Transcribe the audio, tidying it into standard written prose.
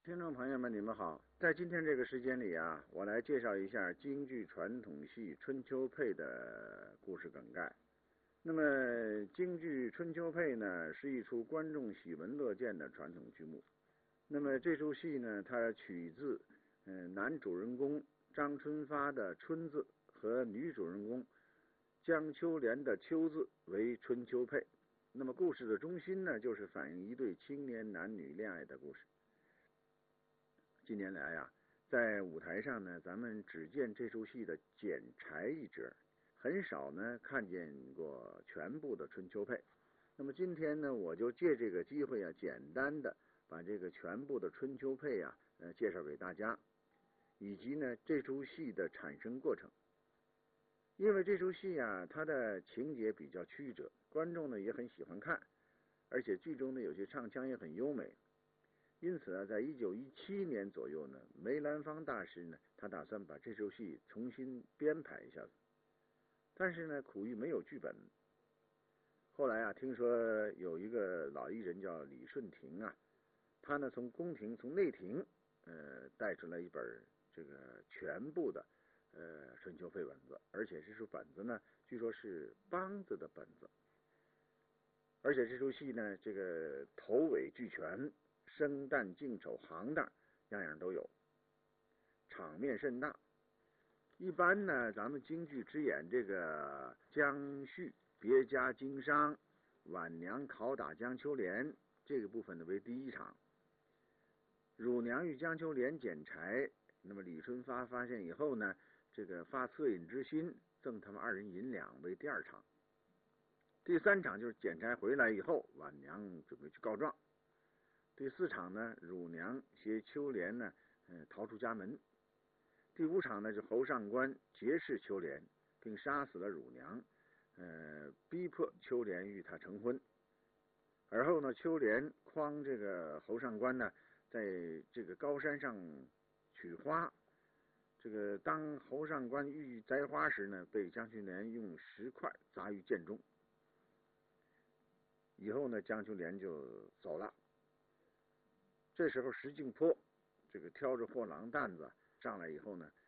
听众朋友们，你们好！在今天这个时间里啊，我来介绍一下京剧传统戏春秋配的故事梗概。那么，京剧春秋配呢，是一出观众喜闻乐见的传统剧目。那么这出戏呢，它取自男主人公张春发的春字和女主人公江秋莲的秋字为春秋配。那么故事的中心呢，就是反映一对青年男女恋爱的故事。近年来呀，在舞台上呢，咱们只见这出戏的剪裁一折，很少呢看见过全部的春秋配。那么今天呢，我就借这个机会啊，简单的把这个全部的春秋配啊，介绍给大家，以及呢这出戏的产生过程。因为这出戏啊，它的情节比较曲折，观众呢也很喜欢看，而且剧中呢有些唱腔也很优美。因此呢，在1917年左右呢，梅兰芳大师呢，他打算把这出戏重新编排一下子，但是呢，苦于没有剧本。后来啊，听说有一个老艺人叫李顺庭啊，他呢从宫廷从内廷带出来一本这个全部的春秋配本子，而且这出本子呢，据说是梆子的本子，而且这出戏呢，这个头尾俱全。生旦净丑行当样样都有，场面甚大。一般呢，咱们京剧只演这个江旭别家经商，晚娘拷打江秋莲这个部分呢为第一场。乳娘与江秋莲捡柴，那么李春发发现以后呢，这个发恻隐之心，赠他们二人银两为第二场。第三场就是捡柴回来以后，晚娘准备去告状。第四场呢，乳娘携秋莲呢，逃出家门。第五场呢，是侯上官劫持秋莲，并杀死了乳娘，逼迫秋莲与他成婚。而后呢，秋莲诓这个侯上官呢，在这个高山上取花。这个当侯上官欲摘花时呢，被江秋莲用石块砸于剑中。以后呢，江秋莲就走了。这时候石敬坡这个挑着货郎担子上来以后呢，